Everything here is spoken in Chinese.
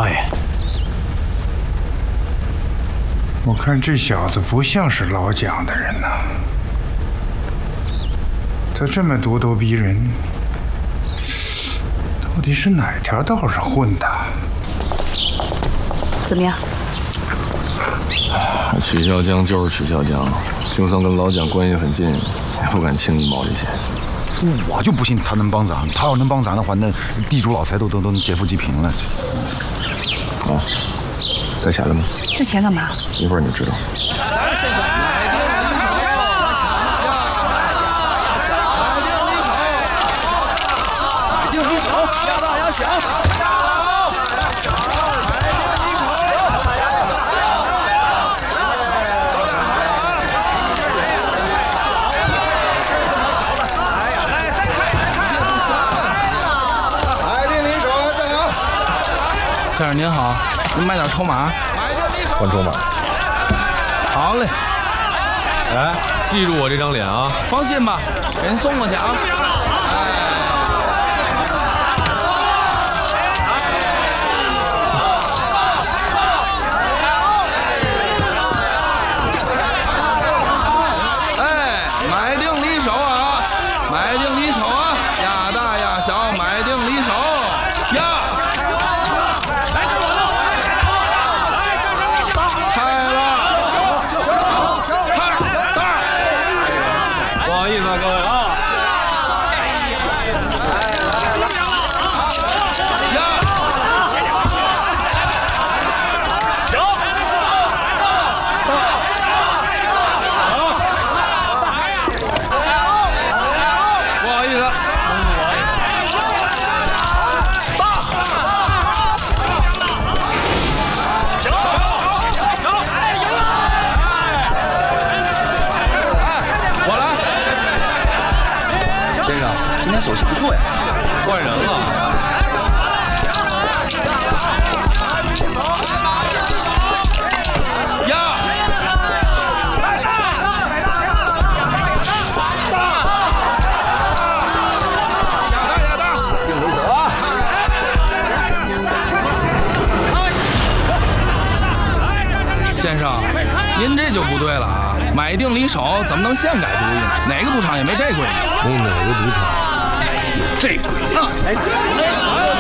王爷， 我看这小子不像是老蒋的人呐，他这么咄咄逼人，到底是哪条道上混的？ 怎么样？ 许孝江就是许孝江，就算跟老蒋关系很近，也不敢轻易冒这险。 我就不信他能帮咱，他要能帮咱的话，那地主老财都能劫富济贫了。 啊，带钱了吗？ 这钱干嘛？ 一会儿你就知道。 定离手，压大压小。 先生您好，您买点筹码， 换筹码。 好嘞。 哎，记住我这张脸啊！ 放心吧，给您送过去啊。哎，买定离手啊，买定离手啊，压大压小，买定离手，压。 手气不错呀， 换人了。 呀！定离手啊！先生，您这就不对了啊！买定离手怎么能现改主意呢？哪个赌场也没这规矩。 没哪个赌场。 这规矩。